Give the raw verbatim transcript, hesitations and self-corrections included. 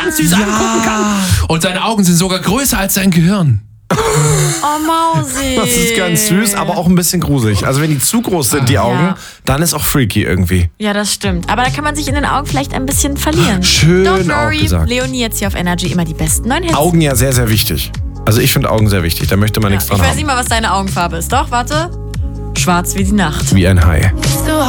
ganz süß angucken kann. Und seine Augen sind sogar größer als sein Gehirn. Oh, Mausi. Das ist ganz süß, aber auch ein bisschen gruselig. Also wenn die zu groß sind, die Augen, Ja. dann ist auch freaky irgendwie. Ja, das stimmt. Aber da kann man sich in den Augen vielleicht ein bisschen verlieren. Schön Don't auch worry, gesagt. Leonie jetzt hier auf Energy immer die besten neuen Hits. Augen ja sehr, sehr wichtig. Also ich finde Augen sehr wichtig, da möchte man Ja, nichts dran ich weiß haben. nicht mal, was deine Augenfarbe ist. Doch, warte. Schwarz wie die Nacht. Wie ein Hai.